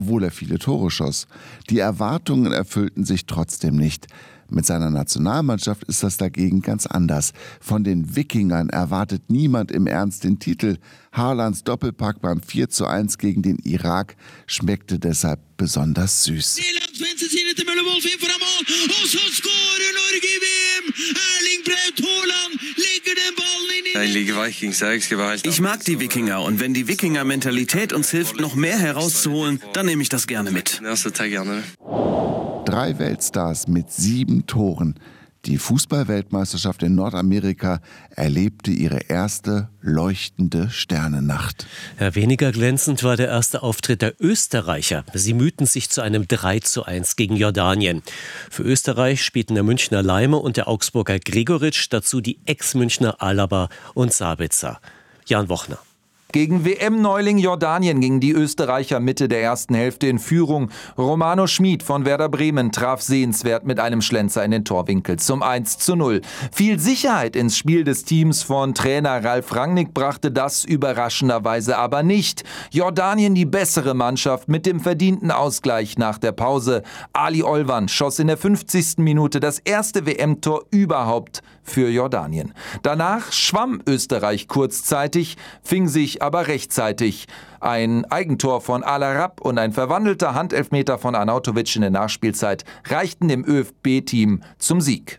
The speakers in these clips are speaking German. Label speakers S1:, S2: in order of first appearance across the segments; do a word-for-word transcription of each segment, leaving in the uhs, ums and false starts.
S1: obwohl er viele Tore schoss. Die Erwartungen erfüllten sich trotzdem nicht. Mit seiner Nationalmannschaft ist das dagegen ganz anders. Von den Wikingern erwartet niemand im Ernst den Titel. Haalands Doppelpack beim vier zu eins gegen den Irak schmeckte deshalb besonders süß.
S2: Ich mag die Wikinger und wenn die Wikinger-Mentalität uns hilft, noch mehr herauszuholen, dann nehme ich das gerne mit.
S1: Drei Weltstars mit sieben Toren. Die Fußball-Weltmeisterschaft in Nordamerika erlebte ihre erste leuchtende Sternennacht.
S3: Ja, weniger glänzend war der erste Auftritt der Österreicher. Sie mühten sich zu einem drei zu eins gegen Jordanien. Für Österreich spielten der Münchner Leime und der Augsburger Gregoritsch, dazu die Ex-Münchner Alaba und Sabitzer. Jan Wochner.
S4: Gegen W M-Neuling Jordanien gingen die Österreicher Mitte der ersten Hälfte in Führung. Romano Schmid von Werder Bremen traf sehenswert mit einem Schlenzer in den Torwinkel zum eins zu null. Viel Sicherheit ins Spiel des Teams von Trainer Ralf Rangnick brachte das überraschenderweise aber nicht. Jordanien die bessere Mannschaft mit dem verdienten Ausgleich nach der Pause. Ali Olvan schoss in der fünfzigsten Minute das erste W M-Tor überhaupt für Jordanien. Danach schwamm Österreich kurzzeitig, fing sich aber rechtzeitig. Ein Eigentor von Al-Arab und ein verwandelter Handelfmeter von Arnautovic in der Nachspielzeit reichten dem ÖFB-Team zum Sieg.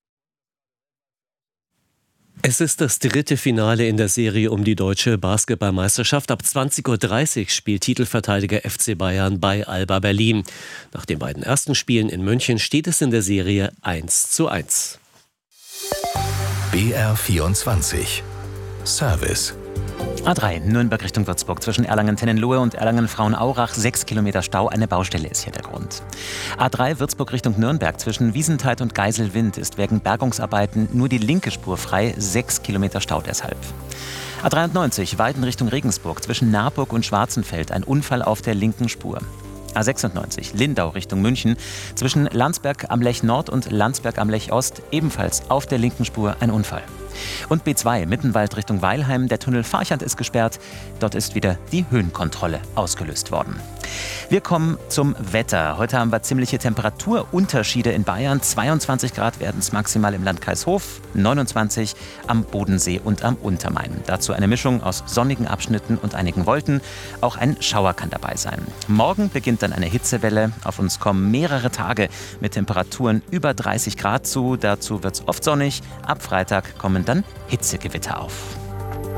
S3: Es ist das dritte Finale in der Serie um die deutsche Basketballmeisterschaft. Ab zwanzig Uhr dreißig spielt Titelverteidiger F C Bayern bei Alba Berlin. Nach den beiden ersten Spielen in München steht es in der Serie eins zu eins.
S5: B R vierundzwanzig Service.
S6: A drei, Nürnberg Richtung Würzburg, zwischen Erlangen-Tennenlohe und Erlangen-Frauenaurach, sechs Kilometer Stau, eine Baustelle ist hier der Grund. A drei, Würzburg Richtung Nürnberg, zwischen Wiesentheit und Geiselwind ist wegen Bergungsarbeiten nur die linke Spur frei, sechs Kilometer Stau deshalb. A dreiundneunzig, Weiden Richtung Regensburg, zwischen Naarburg und Schwarzenfeld, ein Unfall auf der linken Spur. A sechsundneunzig, Lindau Richtung München, zwischen Landsberg am Lech Nord und Landsberg am Lech Ost, ebenfalls auf der linken Spur ein Unfall. Und B zwei, Mittenwald Richtung Weilheim, der Tunnel Farchand ist gesperrt, dort ist wieder die Höhenkontrolle ausgelöst worden. Wir kommen zum Wetter. Heute haben wir ziemliche Temperaturunterschiede in Bayern. zweiundzwanzig Grad werden es maximal im Landkreis Hof, neunundzwanzig am Bodensee und am Untermain. Dazu eine Mischung aus sonnigen Abschnitten und einigen Wolken. Auch ein Schauer kann dabei sein. Morgen beginnt dann eine Hitzewelle. Auf uns kommen mehrere Tage mit Temperaturen über dreißig Grad zu. Dazu wird es oft sonnig. Ab Freitag kommen dann Hitzegewitter auf.